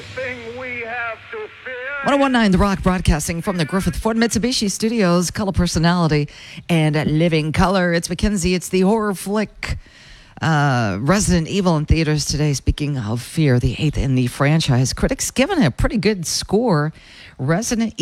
thing we have to fear. 1019 The Rock, broadcasting from the Griffith Ford Mitsubishi Studios, color personality and living color. It's Mackenzie. It's the horror flick Resident Evil in theaters today. Speaking of fear, the 8th in the franchise. Critics giving it a pretty good score. Resident